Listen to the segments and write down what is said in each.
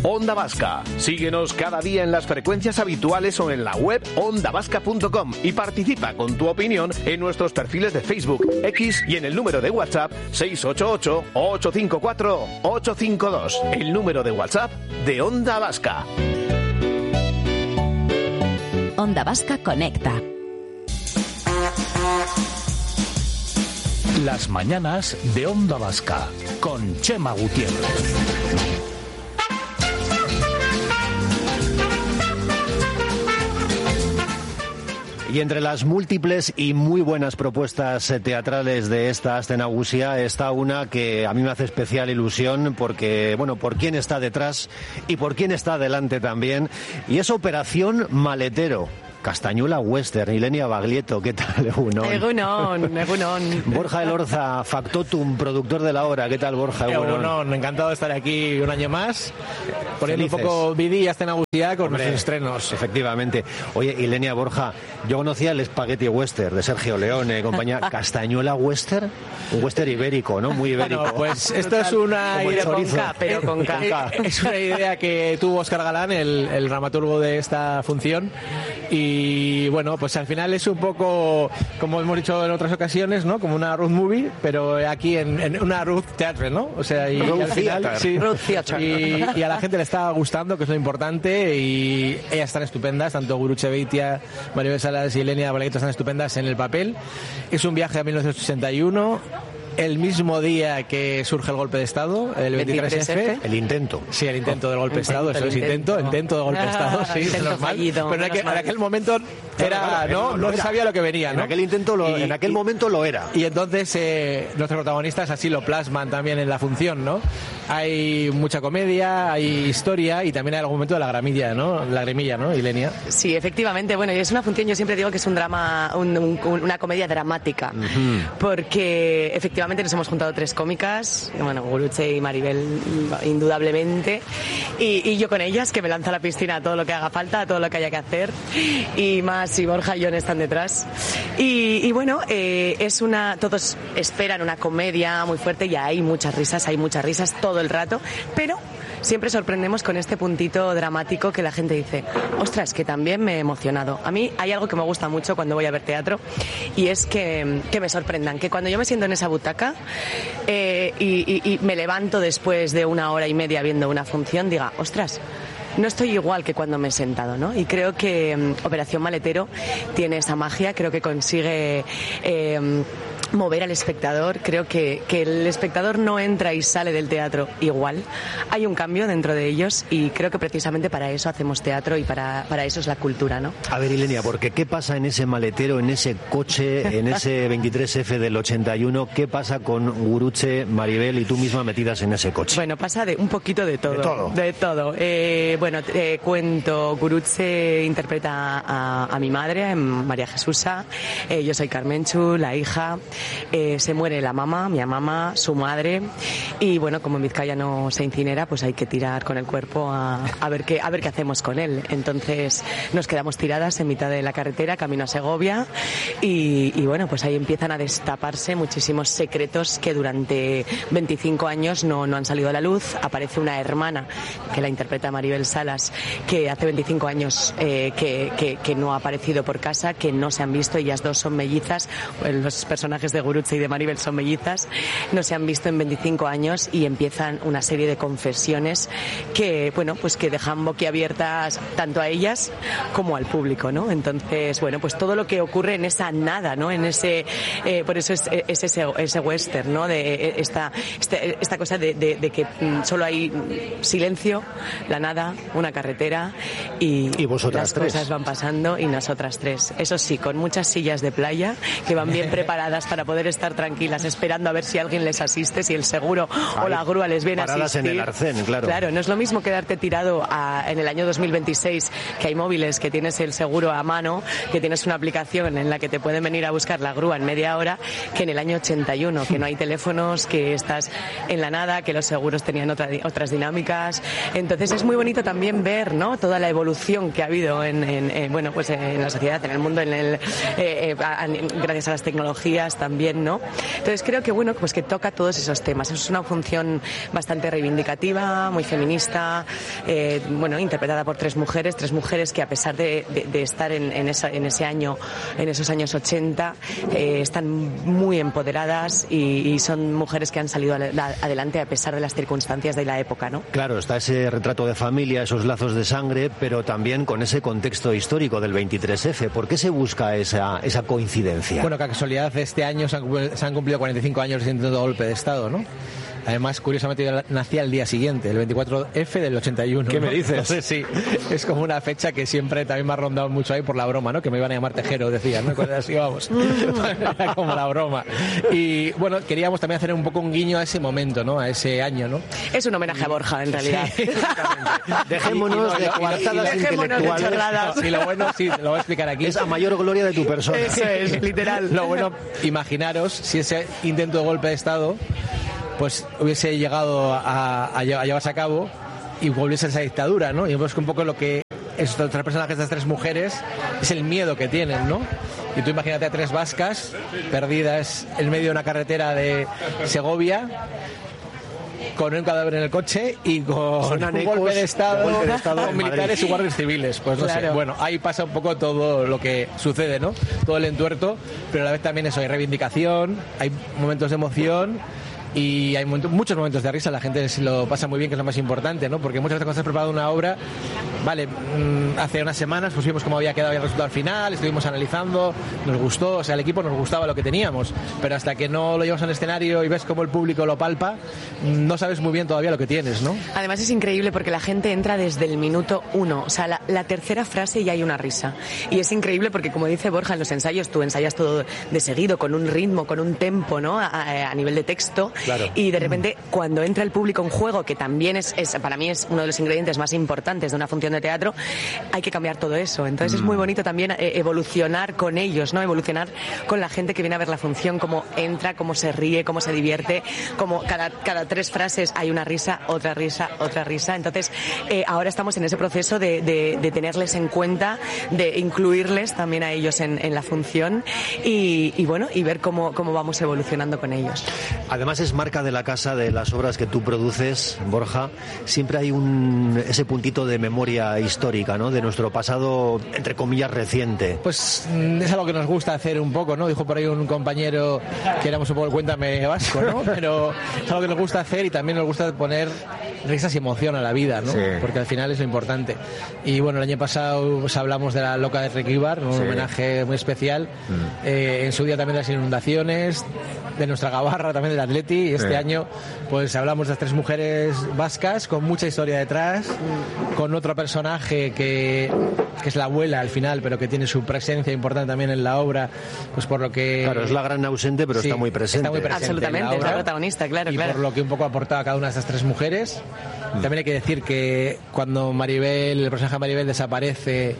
Onda Vasca. Síguenos cada día en las frecuencias habituales o en la web ondavasca.com y participa con tu opinión en nuestros perfiles de Facebook, X y en el número de WhatsApp 688-854-852. El número de WhatsApp de Onda Vasca. Onda Vasca conecta. Las mañanas de Onda Vasca con Chema Gutiérrez. Y entre las múltiples y muy buenas propuestas teatrales de esta Aste Nagusia está una que a mí me hace especial ilusión porque, bueno, por quién está detrás y por quién está delante también. Y es Operación Maletero. Castañuela Western, Ilenia Baglietto, ¿qué tal? Egunon. Borja Elorza, factotum, productor de la obra, ¿qué tal, Borja? Egunon, encantado de estar aquí un año más, poniendo Felices. un poco vidilla esta Nagusia con nuestros estrenos. Efectivamente. Oye, Ilenia, Borja, yo conocía el Spaghetti Western de Sergio Leone, compañía. Castañuela Western, un western ibérico, ¿no? Muy ibérico. Bueno, pues esto es una idea con K. Es una idea que tuvo Óscar Galán, el dramaturgo de esta función. Y bueno, pues al final es un poco, como hemos dicho en otras ocasiones, ¿no? Como una road movie, pero aquí en una road theatre, ¿no? O sea, y al final, sí, y a la gente le está gustando, que es lo importante, y ellas están estupendas, tanto Gurutze Beitia, Maribel Salas y Ilenia Baglietto están estupendas en el papel. Es un viaje a 1981. El mismo día que surge el golpe de Estado, el 23F. El intento. Sí, el intento del golpe de Estado, eso es intento de golpe de Estado, sí, es normal. Fallido, pero en aquel momento era, no se sabía lo que venía, ¿no? En aquel momento lo era. Y entonces nuestros protagonistas así lo plasman también en la función, ¿no? Hay mucha comedia, hay historia y también hay algún momento de lagrimilla, ¿no, Ilenia? Sí, efectivamente. Bueno, y es una función, yo siempre digo que es un drama, una comedia dramática, porque efectivamente nos hemos juntado tres cómicas, bueno, Gurutze y Maribel indudablemente, y yo con ellas, que me lanzo a la piscina a todo lo que haga falta, a todo lo que haya que hacer, y más si Borja y John están detrás. Y bueno, todos esperan una comedia muy fuerte y hay muchas risas todo el rato, pero siempre sorprendemos con este puntito dramático que la gente dice, ostras, que también me he emocionado. A mí hay algo que me gusta mucho cuando voy a ver teatro y es que me sorprendan, que cuando yo me siento en esa butaca y me levanto después de 1 hora y media viendo una función, diga, ostras, no estoy igual que cuando me he sentado, ¿no? Y creo que Operación Maletero tiene esa magia, creo que consigue mover al espectador. Creo que el espectador no entra y sale del teatro igual. Hay un cambio dentro de ellos y creo que precisamente para eso hacemos teatro y para eso es la cultura, ¿no? A ver, Ilenia, porque ¿qué pasa en ese maletero, en ese coche, en ese 23F del 81? ¿Qué pasa con Gurutze, Maribel y tú misma metidas en ese coche? Bueno, pasa de un poquito de todo. De todo. Bueno, te cuento, Gurutze interpreta a mi madre, María Jesusa. Yo soy Carmenchu, la hija. Se muere la mamá, mi mamá, su madre, y bueno, como en Vizcaya no se incinera, pues hay que tirar con el cuerpo a ver qué hacemos con él. Entonces nos quedamos tiradas en mitad de la carretera, camino a Segovia, y bueno, pues ahí empiezan a destaparse muchísimos secretos que durante 25 años no han salido a la luz. Aparece una hermana, que la interpreta Maribel Salas, que hace 25 años que no ha aparecido por casa, que no se han visto, ellas dos son mellizas, los personajes de Gurutze y de Maribel son mellizas, no se han visto en 25 años y empiezan una serie de confesiones que, bueno, pues que dejan boquiabiertas tanto a ellas como al público, ¿no? Entonces, bueno, pues todo lo que ocurre en esa nada, ¿no? En ese, por eso es ese western, ¿no? De esta cosa de que solo hay silencio, la nada, una carretera y vosotras las cosas van pasando y nosotras tres. Eso sí, con muchas sillas de playa que van bien preparadas para poder estar tranquilas, esperando a ver si alguien les asiste, si el seguro o la grúa les viene a asistir. Paradas en el arcén, claro. Claro, no es lo mismo quedarte tirado en el año 2026, que hay móviles, que tienes el seguro a mano, que tienes una aplicación en la que te pueden venir a buscar la grúa en media hora, que en el año 81, que no hay teléfonos, que estás en la nada, que los seguros tenían otras dinámicas. Entonces es muy bonito también ver, ¿no?, toda la evolución que ha habido en la sociedad, en el mundo, gracias a las tecnologías también. también, ¿no? Entonces creo que, bueno, pues que toca todos esos temas. Es una función bastante reivindicativa, muy feminista, bueno, interpretada por tres mujeres que a pesar de estar en ese año, en esos años 80, están muy empoderadas y son mujeres que han salido adelante a pesar de las circunstancias de la época, ¿no? Claro, está ese retrato de familia, esos lazos de sangre, pero también con ese contexto histórico del 23F. ¿Por qué se busca esa coincidencia? Bueno, que a casualidad este año se han cumplido 45 años del intento de golpe de Estado, ¿no? Además, curiosamente, yo nací al día siguiente, el 24F del 81. ¿Qué me dices? Entonces, sí, es como una fecha que siempre también me ha rondado mucho ahí por la broma, ¿no? Que me iban a llamar Tejero, decían, ¿no? Cosas así, vamos. Era como la broma. Y, bueno, queríamos también hacer un poco un guiño a ese momento, ¿no? A ese año, ¿no? Es un homenaje a Borja, en realidad. Sí, Dejémonos de coartadas intelectuales. Y lo bueno, sí, te lo voy a explicar aquí. Es a mayor gloria de tu persona. Eso es, literal. Lo bueno, imaginaros si ese intento de golpe de Estado pues hubiese llegado a llevarse a cabo y volviese a esa dictadura, ¿no? Y pues un poco lo que estos tres personajes, estas tres mujeres, es el miedo que tienen, ¿no? Y tú imagínate a tres vascas perdidas en medio de una carretera de Segovia, con un cadáver en el coche y con un golpe de Estado con militares y guardias civiles. Pues no sé, bueno, ahí pasa un poco todo lo que sucede, ¿no? Todo el entuerto, pero a la vez también eso, hay reivindicación, hay momentos de emoción y hay muchos momentos de risa. La gente se lo pasa muy bien, que es lo más importante, ¿no? Porque muchas veces cuando estás preparando una obra, vale, hace unas semanas pues vimos cómo había quedado el resultado al final, estuvimos analizando, nos gustó, o sea, el equipo nos gustaba lo que teníamos, pero hasta que no lo llevas al escenario y ves cómo el público lo palpa, no sabes muy bien todavía lo que tienes, ¿no? Además es increíble porque la gente entra desde el minuto 1, o sea, la tercera frase ya hay una risa. Y es increíble porque, como dice Borja, en los ensayos tú ensayas todo de seguido, con un ritmo, con un tempo, ¿no? A nivel de texto. Claro. Y de repente, cuando entra el público en juego, que también es para mí es uno de los ingredientes más importantes de una función de teatro, hay que cambiar todo eso. Entonces es muy bonito también evolucionar con ellos, ¿no? Evolucionar con la gente que viene a ver la función, cómo entra, cómo se ríe, cómo se divierte, como cada tres frases hay una risa, otra risa, otra risa. Entonces ahora estamos en ese proceso de tenerles en cuenta, de incluirles también a ellos en la función y bueno, y ver cómo vamos evolucionando con ellos. Además es marca de la casa, de las obras que tú produces, Borja, siempre hay ese puntito de memoria histórica, ¿no? De nuestro pasado, entre comillas, reciente. Pues es algo que nos gusta hacer un poco, ¿no? Dijo por ahí un compañero que éramos un poco el cuéntame vasco, ¿no? Pero es algo que nos gusta hacer y también nos gusta poner risas y emoción a la vida, ¿no? Sí. Porque al final es lo importante. Y bueno, el año pasado pues, hablamos de la loca de Requíbar, un homenaje muy especial. En su día también de las inundaciones, de nuestra Gabarra, también del Atleti. Y este año pues hablamos de las tres mujeres vascas con mucha historia detrás, con otro personaje que es la abuela al final, pero que tiene su presencia importante también en la obra, pues por lo que... Claro, es la gran ausente, pero está muy presente. Está muy presente. Absolutamente, es la protagonista, claro, y por lo que un poco ha aportado a cada una de estas tres mujeres. También hay que decir que cuando el personaje de Maribel desaparece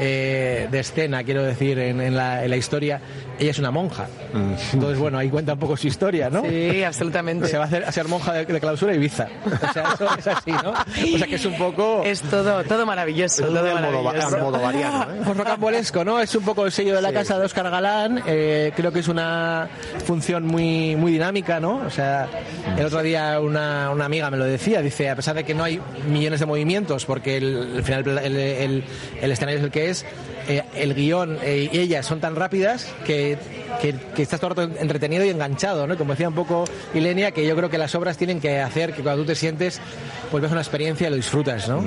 de escena, quiero decir, en la historia, ella es una monja. Entonces, bueno, ahí cuenta un poco su historia, ¿no? Sí, absolutamente. Se va a ser monja de clausura Ibiza. O sea, eso es así, ¿no? O sea, que es un poco... Es todo maravilloso. Es todo maravilloso. Modo variano, ¿eh? Pues rocambolesco, ¿no? Es un poco el sello de la casa de Óscar Galán. Creo que es una función muy, muy dinámica, ¿no? O sea, el otro día una amiga me lo decía, dice, a pesar de que no hay millones de movimientos, porque al final el escenario es el que es, el guión y ellas son tan rápidas que estás todo el rato entretenido y enganchado, ¿no? Como decía un poco Ilenia, que yo creo que las obras tienen que hacer que cuando tú te sientes, pues ves una experiencia y lo disfrutas, ¿no?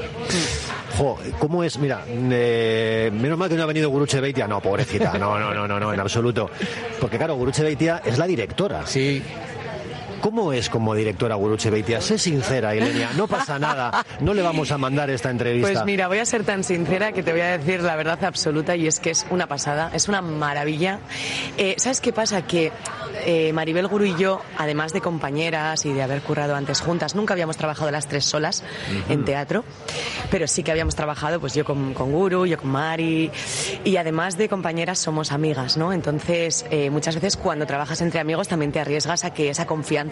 Jo, ¿cómo es? Mira, menos mal que no ha venido Gurutze Beitia. No, pobrecita, no, en absoluto. Porque claro, Gurutze Beitia es la directora. Sí. ¿Cómo es como directora Gurutze Beitia? Sé sincera, Ilenia, no pasa nada, no le vamos a mandar esta entrevista. Pues mira, voy a ser tan sincera que te voy a decir la verdad absoluta, y es que es una pasada, es una maravilla. ¿Sabes qué pasa? Que Maribel Guru y yo, además de compañeras y de haber currado antes juntas, nunca habíamos trabajado las tres solas en teatro, pero sí que habíamos trabajado, pues yo con Guru, yo con Mari, y además de compañeras somos amigas, ¿no? Entonces, muchas veces cuando trabajas entre amigos también te arriesgas a que esa confianza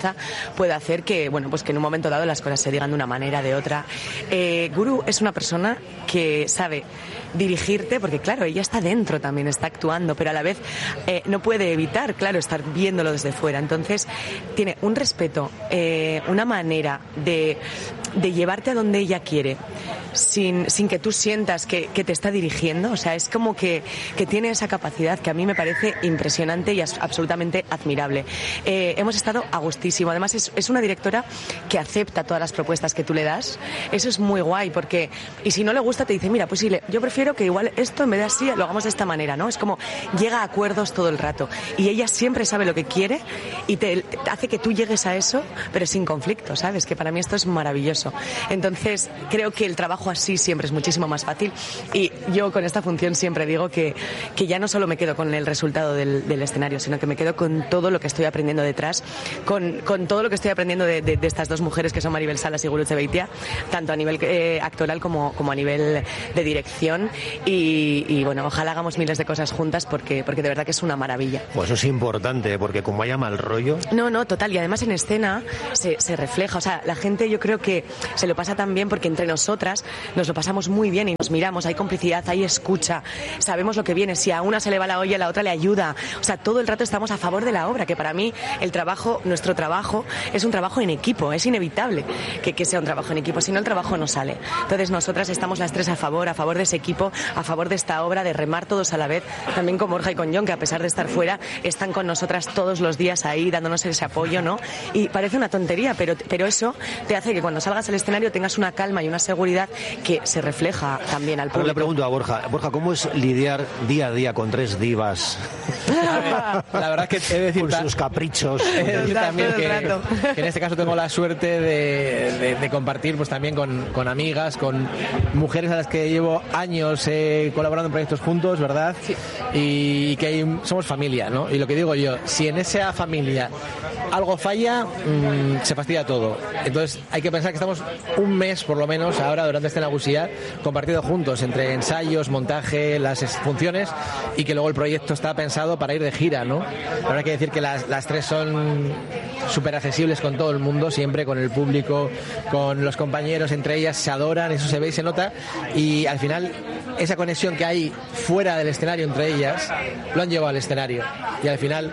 maravillosa puede hacer que, bueno, pues que en un momento dado las cosas se digan de una manera, de otra. Guru es una persona que sabe dirigirte, porque claro, ella está dentro también, está actuando, pero a la vez no puede evitar, claro, estar viéndolo desde fuera. Entonces tiene un respeto, una manera de llevarte a donde ella quiere, sin que tú sientas que te está dirigiendo. O sea, es como que tiene esa capacidad que a mí me parece impresionante y absolutamente admirable. Hemos estado a gustísimo. Además, es una directora que acepta todas las propuestas que tú le das. Eso es muy guay, porque, y si no le gusta, te dice, mira, pues sí, yo prefiero que igual esto en vez de así lo hagamos de esta manera, ¿no? Es como llega a acuerdos todo el rato. Y ella siempre sabe lo que quiere y te hace que tú llegues a eso, pero sin conflicto, ¿sabes? Que para mí esto es maravilloso. Entonces, creo que el trabajo así siempre es muchísimo más fácil. Y yo con esta función siempre digo que ya no solo me quedo con el resultado del escenario, sino que me quedo con todo lo que estoy aprendiendo detrás, con todo lo que estoy aprendiendo de estas dos mujeres que son Maribel Salas y Gurutze Beitia, tanto a nivel actoral como a nivel de dirección. Y bueno, ojalá hagamos miles de cosas juntas porque de verdad que es una maravilla. Pues eso es importante, porque como haya mal rollo... No, total. Y además en escena se refleja. O sea, la gente yo creo que se lo pasa tan bien porque entre nosotras nos lo pasamos muy bien y nos miramos, hay complicidad, hay escucha, sabemos lo que viene. Si a una se le va la olla, a la otra le ayuda. O sea, todo el rato estamos a favor de la obra, que para mí nuestro trabajo es un trabajo en equipo. Es inevitable que sea un trabajo en equipo, si no el trabajo no sale. Entonces nosotras estamos las tres a favor de ese equipo, a favor de esta obra, de remar todos a la vez, también con Borja y con Jon, que a pesar de estar fuera, están con nosotras todos los días ahí, dándonos ese apoyo, ¿no? Y parece una tontería, pero eso te hace que cuando salgas al escenario tengas una calma y una seguridad que se refleja también al público. Ahora le pregunto a Borja, ¿cómo es lidiar día a día con tres divas? La verdad es que he de decir... Con sus caprichos. He de decir también que en este caso tengo la suerte de compartir pues también con amigas, con mujeres a las que llevo años colaborando en proyectos juntos, ¿verdad? Sí. Y que somos familia, ¿no? Y lo que digo yo, si en esa familia algo falla, se fastidia todo. Entonces hay que pensar que estamos un mes por lo menos ahora durante esta Nagusia compartido juntos entre ensayos, montaje, las funciones, y que luego el proyecto está pensado para ir de gira, ¿no? Ahora hay que decir que las tres son súper accesibles con todo el mundo, siempre con el público, con los compañeros, entre ellas se adoran, eso se ve y se nota, y al final esa conexión que hay fuera del escenario entre ellas lo han llevado al escenario, y al final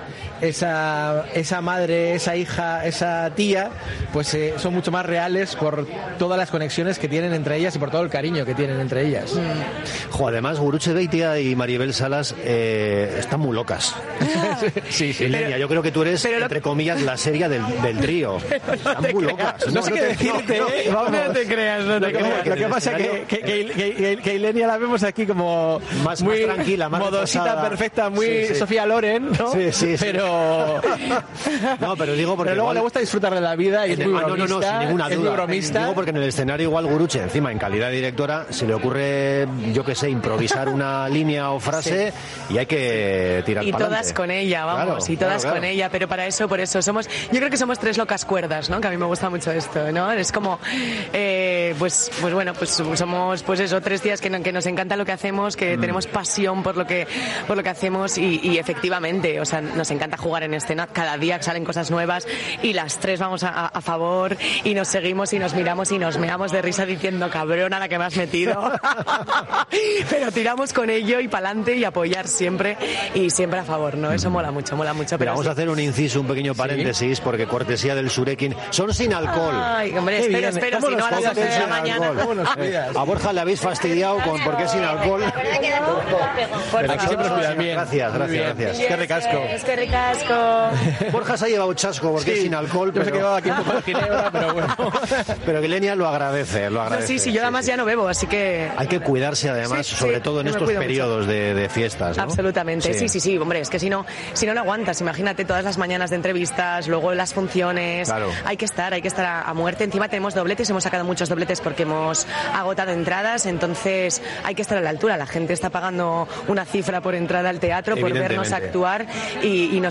esa madre, esa hija, esa tía, pues son mucho más reales por todas las conexiones que tienen entre ellas y por todo el cariño que tienen entre ellas. Además, Gurutze Beitia y Maribel Salas están muy locas. Sí. Lenia, yo creo que tú eres, entre comillas, la seria del trío. Están muy locas. No sé qué decirte, No te creas. Lo que pasa es que Ilenia la vemos aquí como más tranquila, más modosita, reposada, perfecta, muy Sofía Loren, ¿no? Sí. Pero digo porque luego igual... le gusta disfrutar de la vida y es muy bromista. No, sin ninguna duda. Es muy bromista. Digo porque en el escenario igual Gurutze, encima en calidad de directora, se le ocurre, yo que sé, improvisar una línea o frase y hay que tirar y para todas adelante. Con ella, vamos, claro. Con ella, pero por eso somos, yo creo que somos tres locas cuerdas, ¿no? Que a mí me gusta mucho esto, ¿no? Es como, pues somos, pues eso, tres tías que nos encanta lo que hacemos, que tenemos pasión por lo que hacemos y efectivamente, o sea, nos encanta jugar en escena, cada día salen cosas nuevas y las tres vamos a favor y nos seguimos y nos miramos y nos meamos de risa diciendo, cabrona la que me has metido. Pero tiramos con ello y pa'lante y apoyar siempre y siempre a favor, ¿no? Eso mola mucho. Pero vamos a hacer un inciso, un pequeño paréntesis, porque cortesía del Surekin, son sin alcohol. Ay, hombre, espero, si no a las 12 de la mañana. A Borja le habéis fastidiado porque es sin alcohol. Pero aquí siempre os cuidan bien. Gracias. Es que ricasco. Borja se ha llevado chasco porque es sin alcohol. Yo me he quedado aquí un poco de ginebra, pero bueno. Pero que Ilenia lo agradece. Sí, yo además ya no bebo, así que... Hay que cuidarse además, sobre todo en estos periodos de fiestas, ¿no? Absolutamente, sí, hombre, es que si no lo aguantas, imagínate todas las mañanas de entrevistas, luego las funciones, claro. Hay que estar a muerte, encima tenemos dobletes, hemos sacado muchos dobletes porque hemos agotado entradas, entonces hay que estar a la altura, la gente está pagando una cifra por entrada al teatro, por vernos actuar y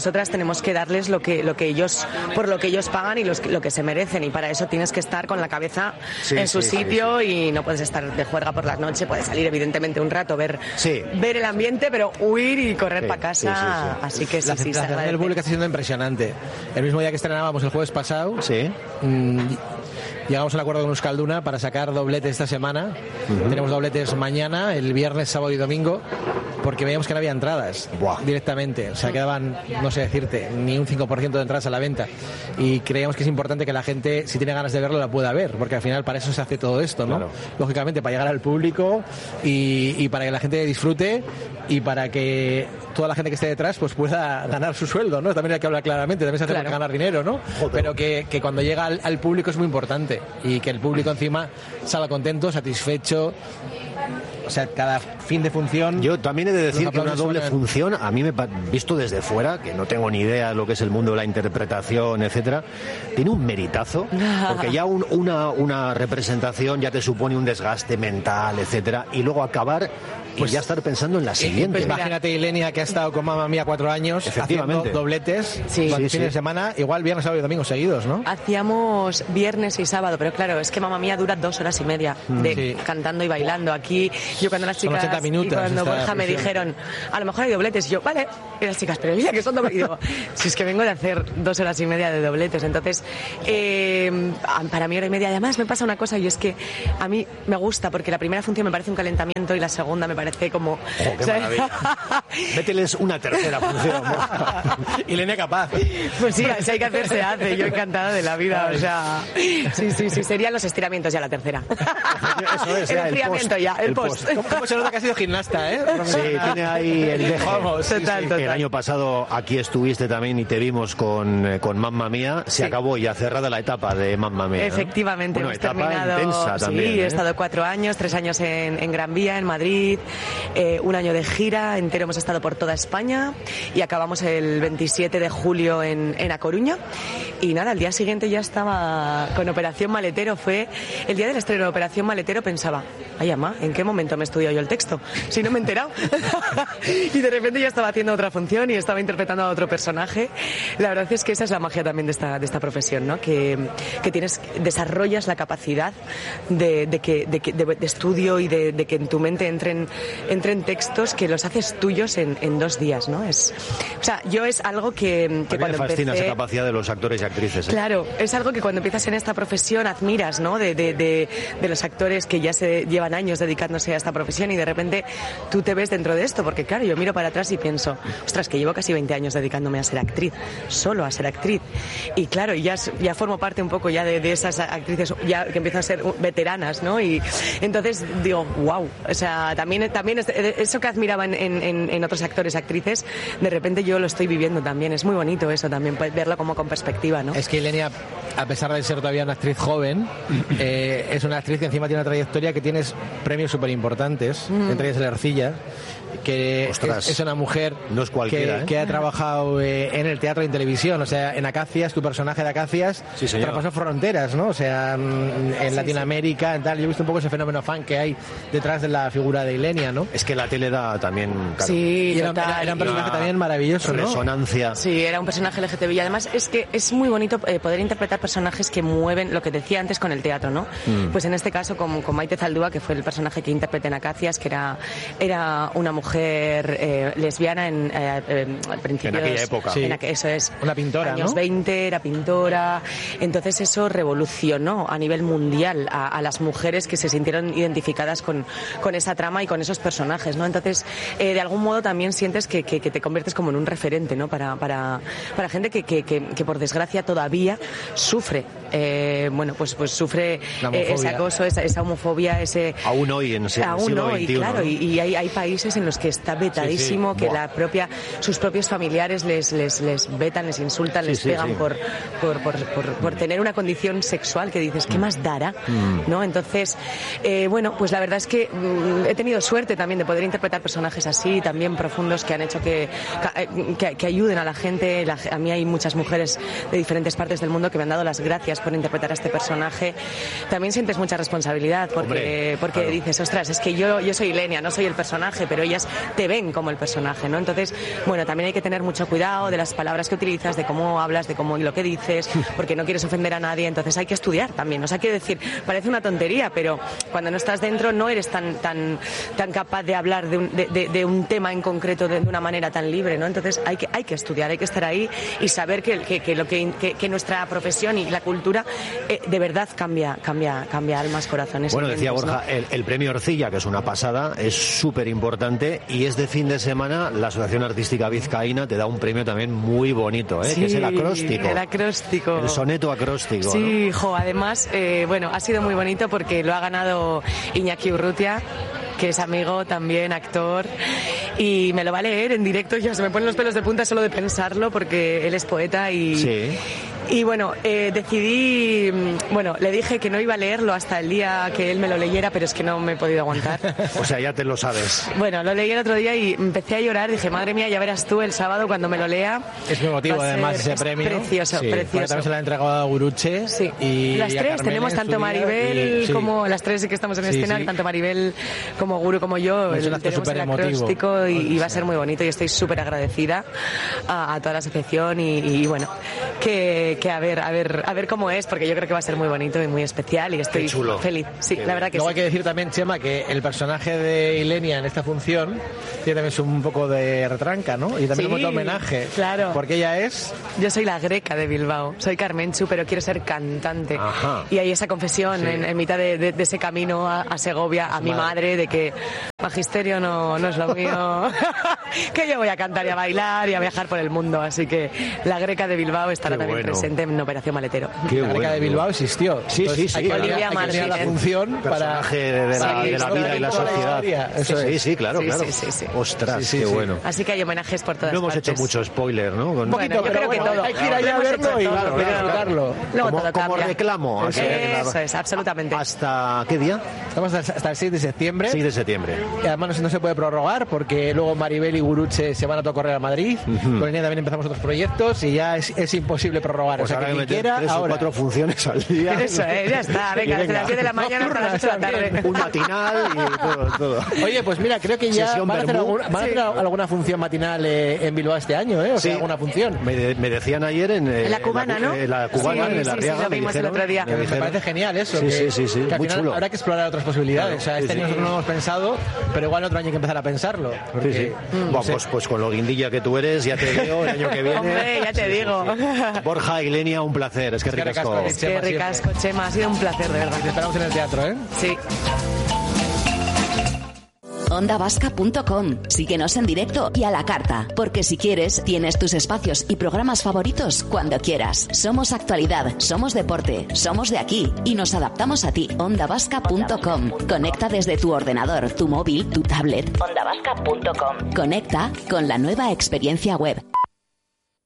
nosotras tenemos que darles lo que ellos, por lo que ellos pagan y lo que se merecen, y para eso tienes que estar con la cabeza en su sitio y no puedes estar de juerga por la noche, puedes salir evidentemente un rato, ver el ambiente, pero huir y correr para casa, así que la aceptación del público está siendo impresionante. El mismo día que estrenábamos el jueves pasado, llegamos a un acuerdo con Euskalduna para sacar dobletes esta semana. Tenemos dobletes mañana, el viernes, sábado y domingo, porque veíamos que no había entradas directamente. O sea, quedaban, no sé decirte, ni un 5% de entradas a la venta. Y creíamos que es importante que la gente, si tiene ganas de verlo, la pueda ver, porque al final para eso se hace todo esto, ¿no? Claro. Lógicamente, para llegar al público y para que la gente disfrute y para que toda la gente que esté detrás pues pueda ganar su sueldo, ¿no? También hay que hablar claramente, también se hace para ganar dinero, ¿no? Pero que cuando llega al público es muy importante, y que el público encima salga contento, satisfecho. O sea, cada fin de función... Yo también he de decir que una doble función, a mí me visto desde fuera, que no tengo ni idea de lo que es el mundo de la interpretación, etcétera, tiene un meritazo, porque ya una representación ya te supone un desgaste mental, etcétera, y luego acabar y ya estar pensando en la siguiente. Pues imagínate, Ilenia, que ha estado con Mamma Mía 4 años haciendo dobletes durante fines de semana, igual viernes, sábado y domingo seguidos, ¿no? Hacíamos viernes y sábado, pero claro, es que Mamma Mía dura 2 horas y media cantando y bailando. Aquí, yo cuando las chicas, 80 minutos, y cuando Borja me dijeron, a lo mejor hay dobletes, y yo, vale, y las chicas, pero mira que son dobletes, y digo, si es que vengo de hacer 2 horas y media de dobletes, entonces para mí 1 hora y media. Además me pasa una cosa, y es que a mí me gusta, porque la primera función me parece un calentamiento y la segunda me parece como... ¡Qué maravilla! Mételes una tercera función. Ilenia capaz. Pues sí, si hay que hacer, se hace. Yo encantada de la vida, o sea... Sí, serían los estiramientos ya la tercera. Eso es, el enfriamiento ya, el post. ¿Cómo se nota que has sido gimnasta, eh? Sí, tiene ahí el dejo. Vamos, total. El año pasado aquí estuviste también y te vimos con Mamma Mía. Se acabó ya cerrada la etapa de Mamma Mía, ¿no? Efectivamente, bueno, hemos etapa terminado. Intensa también, he estado 4 años, 3 años en Gran Vía, en Madrid, 1 año de gira entero, hemos estado por toda España y acabamos el 27 de julio en A Coruña. Y nada, al día siguiente ya estaba con Operación Maletero. Fue el día del estreno de Operación Maletero. Pensaba, ay, ama, ¿en qué momento me he estudiado yo el texto? Si no me he enterado. Y de repente ya estaba haciendo otra función y estaba interpretando a otro personaje. La verdad es que esa es la magia también de esta profesión, ¿no? Que desarrollas la capacidad de estudio y de que en tu mente entren textos que los haces tuyos en 2 días, ¿no? O sea, yo es algo que cuando me fascina empecé... esa capacidad de los actores y actrices, ¿eh? Claro, es algo que cuando empiezas en esta profesión admiras, ¿no? De los actores que ya se llevan años dedicándose a esta profesión y de repente tú te ves dentro de esto, porque claro, yo miro para atrás y pienso, ostras, que llevo casi 20 años dedicándome a ser actriz, solo a ser actriz. Y claro, ya formo parte un poco ya de esas actrices ya que empiezan a ser veteranas, ¿no? Y entonces digo, wow, o sea, también eso que admiraba en otros actores, actrices, de repente yo lo estoy viviendo también. Es muy bonito eso también, verlo como con perspectiva, ¿no? Es que Ilenia, a pesar de ser todavía una actriz joven, es una actriz que encima tiene una trayectoria que tienes premios súper importantes, entre ellos el Arcilla, que es una mujer no es cualquiera, que ha trabajado en el teatro y en televisión. O sea, en Acacias, tu personaje de Acacias traspasó fronteras, ¿no? O sea, en Latinoamérica, tal. Yo he visto un poco ese fenómeno fan que hay detrás de la figura de Ilenia, ¿no? Es que la tele da también... Claro, sí, era un personaje también maravilloso, ¿no? Resonancia. Sí, era un personaje LGTB y además es que es muy bonito poder interpretar personajes que mueven lo que decía antes con el teatro, ¿no? Pues en este caso con Maite Zaldúa, que fue el personaje que interpreté en Acacias, que era una mujer lesbiana al principio en aquella época. Eso es. Una pintora, años ¿no? 20, era pintora. Entonces eso revolucionó a nivel mundial a las mujeres que se sintieron identificadas con esa trama y con esos personajes, ¿no? Entonces, de algún modo también sientes que te conviertes como en un referente, ¿no? Para gente que por desgracia todavía sufre, pues sufre ese acoso, esa homofobia, ese... Aún hoy, en el siglo XXI. Claro, ¿no? y hay países en los que está vetadísimo, que sus propios familiares les vetan, les insultan, les pegan por tener una condición sexual que dices, ¿qué más dará? ¿No? Entonces, pues la verdad es que he tenido suerte también de poder interpretar personajes así, también profundos, que han hecho que ayuden a la gente. A mí hay muchas mujeres de diferentes partes del mundo que me han dado las gracias por interpretar a este personaje, también sientes mucha responsabilidad porque claro. Dices, ostras, es que yo soy Ilenia, no soy el personaje, pero ellas te ven como el personaje, ¿no? Entonces, bueno, también hay que tener mucho cuidado de las palabras que utilizas, de cómo hablas, de cómo lo que dices, porque no quieres ofender a nadie, entonces hay que estudiar también. O sea, quiero decir, parece una tontería, pero cuando no estás dentro no eres tan capaz de hablar de un tema en concreto de una manera tan libre, ¿no? Entonces hay que estudiar, hay que estar ahí y saber que nuestra profesión y la cultura de verdad cambia almas, corazones. Bueno, decía Borja, ¿no? el premio Orcilla, que es una pasada, es súper importante y es de fin de semana. La Asociación Artística Vizcaína te da un premio también muy bonito, sí, que es el acróstico. El acróstico. El soneto acróstico. Sí, ¿no? Además, bueno, ha sido muy bonito porque lo ha ganado Iñaki Urrutia, que es amigo también, actor, y me lo va a leer en directo. Ya se me ponen los pelos de punta solo de pensarlo porque él es poeta y... Sí. Y bueno, decidí, le dije que no iba a leerlo hasta el día que él me lo leyera, pero es que no me he podido aguantar. O sea, ya te lo sabes. Bueno, lo leí el otro día y empecé a llorar. Dije, madre mía, ya verás tú el sábado cuando me lo lea. Es muy emotivo además ese premio. Precioso, sí. precioso. Bueno, también se lo ha entregado a Guruche. Sí. Y las tres, tenemos tanto Maribel como las tres que estamos en escena, tanto Maribel como Guru como yo. Tenemos el acróstico y va a ser muy bonito y estoy súper agradecida a toda la asociación y bueno, que a ver cómo es, porque yo creo que va a ser muy bonito y muy especial y estoy feliz. Sí, la verdad que luego sí. Hay que decir también, Chema, que el personaje de Ilenia en esta función tiene también un poco de retranca, ¿no? Y también un poco de homenaje. Claro. Porque ella es... Yo soy la Greca de Bilbao, soy Carmenchu, pero quiero ser cantante. Ajá. Y hay esa confesión en mitad de ese camino a Segovia, a mi madre, de que magisterio no es lo mío, que yo voy a cantar y a bailar y a viajar por el mundo. Así que la Greca de Bilbao estará también presente en Operación Maletero. La Greca de Bilbao existió. Sí. Olivia Martínez. La función personaje de la vida y la sociedad. Eso es. Sí, claro. Sí. Ostras, qué bueno. Así que hay homenajes por todas partes. No hemos hecho mucho spoiler, ¿no? Un poquito, yo creo que todo. Hay que ir allá a verlo y disfrutarlo. Como reclamo. Eso es, absolutamente. ¿Hasta qué día? Estamos hasta el 6 de septiembre. 6 de septiembre. Y además no se puede prorrogar porque luego Maribel y Guruche se van a correr a Madrid. Con Ilenia también empezamos otros proyectos y ya es imposible prorrogar. Pues o sea, ahora que quiera, 3 o 4 funciones al día. Eso es, ya está. Venga, desde las 10 de la mañana hasta las 8 de la tarde. Un matinal y todo. Oye, pues mira, creo que ya van a hacer alguna función matinal en Bilbao este año, ¿eh? O sea, alguna función. Me decían ayer en la Cubana, ¿no? La Cubana, en la Arriaga. Lo vimos el otro día. Me parece genial eso. Sí. Que al muy final chulo. Habrá que explorar otras posibilidades. O sea, este año nosotros no lo hemos pensado, pero igual otro año hay que empezar a pensarlo. Porque, pues con lo guindilla que tú eres, ya te veo el año que viene. Hombre, ya te digo. Borja, Ilenia, un placer. Es que ricasco. Qué ricasco, Chema. Ha sido un placer, de verdad. Te esperamos en el teatro, ¿eh? Sí. ondavasca.com. Síguenos en directo y a la carta, porque si quieres, tienes tus espacios y programas favoritos cuando quieras. Somos actualidad, somos deporte, somos de aquí y nos adaptamos a ti. ondavasca.com. Conecta desde tu ordenador, tu móvil, tu tablet. ondavasca.com. Conecta con la nueva experiencia web.